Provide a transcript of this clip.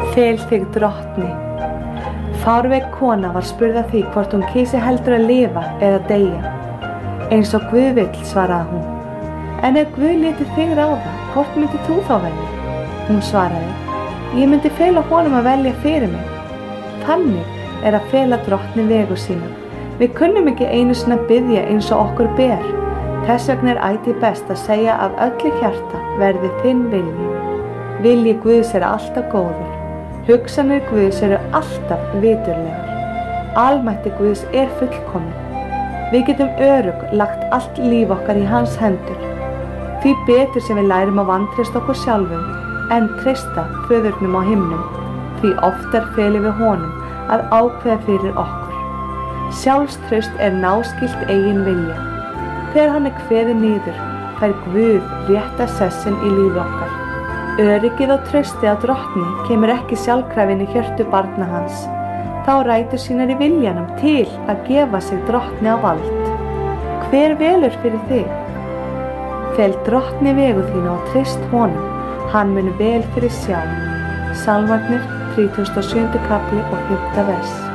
Fel þig drottni. Fárveik kona var spurð að því hvort hún kysi heldur að lifa eða deyja. Eins og Guð vill, svaraði hún. En ef Guð léti þig ráða, hvort myndi þú þá velja? Hún svaraði, ég myndi fela honum að velja fyrir mig. Þannig að fela drottni vegu sína. Við kunnum ekki einu sinni að biðja eins og okkur ber. Þess vegna ætíð best að segja af öllu hjarta verði þinn vilji. Vilji Guðs alltaf góður. Hugsanir Guðs alltaf viturlegar. Almætti Guðs fullkominn. Við getum örugg lagt allt líf okkar í hans hendur. Því betur sem við lærum að vantreysta okkur sjálfum en treysta föðurnum á himnum. Því oftar felum við honum að ákveða fyrir okkur. Sjálfstraust náskylt eigin vilja. Þegar hann kveðinn niður, fær Guð rétta sessin í lífi okkar. Öryggið og traustið á drottni kemur ekki sjálfkrafin í hjörtu barna hans. Þá rætur sínar í viljanum til að gefa sig drottni á vald. Hver velur fyrir þig? Fel drottni vegu þína og treyst honum, hann mun vel fyrir sjá. Salmarnir 37. kapli og 5. vers.